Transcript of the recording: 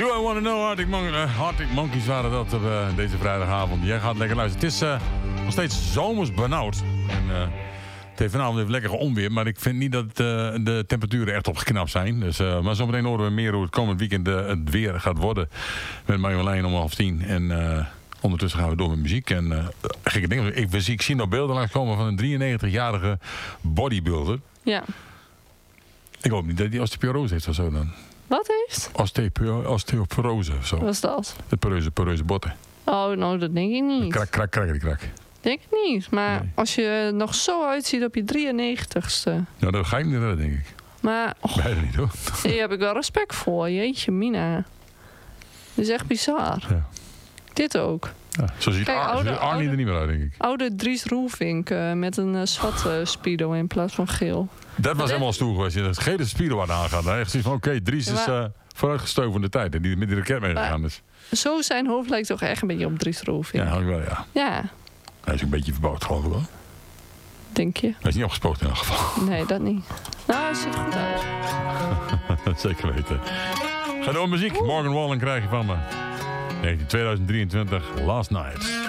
Do I Want to Know, Arctic Monkeys waren dat op deze vrijdagavond. Jij gaat lekker luisteren. Het is nog steeds zomers benauwd. En, het heeft vanavond even lekker onweer, maar ik vind niet dat de temperaturen echt opgeknapt zijn. Dus, maar zometeen horen we meer hoe het komend weekend het weer gaat worden. Met Marjolein om 9:30. En ondertussen gaan we door met muziek. En gekke dingen. Ik zie nog beelden langskomen van een 93-jarige bodybuilder. Ja. Ik hoop niet dat hij osteoporose heeft of zo dan. Wat heeft? Osteoporose of zo. Wat is dat? De poreuze botten. Oh, nou, dat denk ik niet. Krak. Denk ik niet. Maar Nee. als je er nog zo uitziet op je 93ste. Nou, dat ga ik niet redden, denk ik. Maar Bijna niet, hoor. hier heb ik wel respect voor. Jeetje, Mina. Dit is echt bizar. Ja. Dit ook. Ja, zo ziet Kijk, Arnie er niet meer uit, denk ik. Oude Dries Roelvink met een zwarte speedo in plaats van geel. Dat was helemaal stoer geweest. Het gele spieren wat aangaat. Echt zoiets van, oké, Dries is vooruitgestoven de tijd. En die met die raket meegegaan is. Zo zijn hoofd lijkt toch echt een beetje op Dries Roelvink. Ja, wel, ja. Ja, Hij is een beetje verbouwd, geloof ik wel. denk je? Hij is niet opgespoord in elk geval. Nee, dat niet. Nou, het ziet er goed uit. Zeker weten. Ga door muziek. Morgan Wallen krijg je van me. 2023, Last Night.